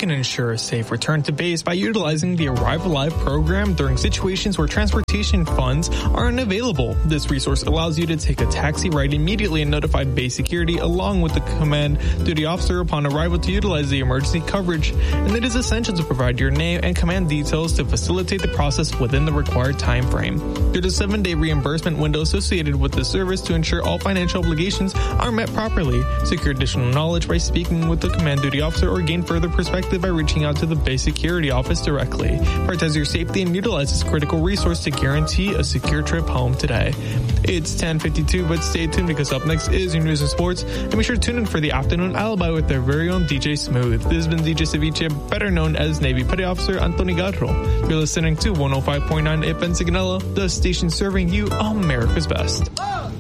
can ensure a safe return to base by utilizing the Arrive Alive program during situations where transportation funds are unavailable. This resource allows you to take a taxi ride immediately and notify base security along with the command duty officer upon arrival to utilize the emergency coverage. And it is essential to provide your name and command details to facilitate the process within the required time frame. There's a 7-day reimbursement window associated with the service to ensure all financial obligations are met properly. Secure additional knowledge by speaking with the command duty officer or gain further perspective by reaching out to the base security office directly. Prioritize your safety and utilize this critical resource to guarantee a secure trip home today. It's 10:52, but stay tuned because up next is your news and sports. And be sure to tune in for the Afternoon Alibi with their very own DJ Smooth. This has been DJ Ceviche, better known as Navy Petty Officer Anthony Garro. You're listening to 105.9 FM Signal, the station serving you America's best.